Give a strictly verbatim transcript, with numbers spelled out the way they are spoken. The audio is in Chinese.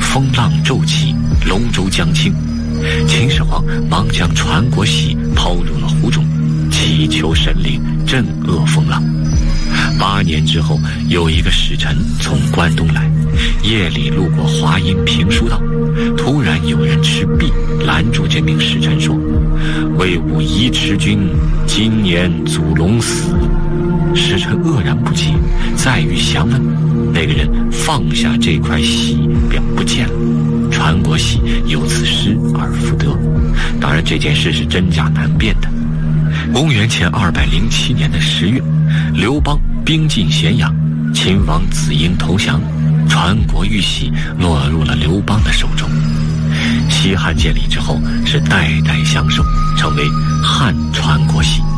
风浪骤起，龙舟将倾。秦始皇忙将传国玺抛入了湖中，祈求神灵镇恶风浪。八年之后，有一个使臣从关东来，夜里路过华阴平书道，突然有人持璧拦住这名使臣说：“魏武夷迟君今年祖龙死。”使臣愕然不解，再欲详问，那个人放下这块玺便不见了，传国玺由此失而复得。当然这件事是真假难辨的。公元前二百零七年的十月，刘邦兵进咸阳，秦王子婴投降，传国玉玺落入了刘邦的手中。西汉建立之后是代代相授，成为汉传国玺。